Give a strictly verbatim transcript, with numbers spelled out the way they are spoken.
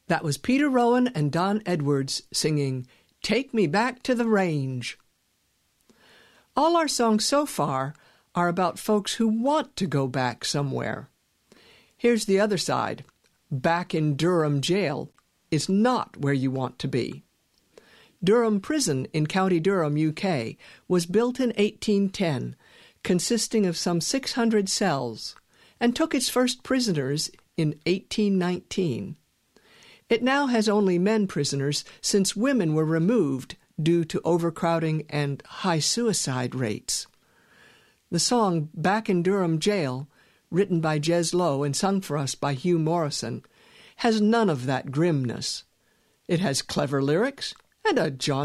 That was Peter Rowan and Don Edwards singing Take Me Back to the Range. All our songs so far are about folks who want to go back somewhere. Here's the other side. Back in Durham Jail is not where you want to be. Durham Prison in County Durham, U K, was built in eighteen ten, consisting of some six hundred cells, and took its first prisoners in eighteen nineteen. It now has only men prisoners since women were removed due to overcrowding and high suicide rates. The song Back in Durham Jail, written by Jez Lowe and sung for us by Hugh Morrison, has none of that grimness. It has clever lyrics and a John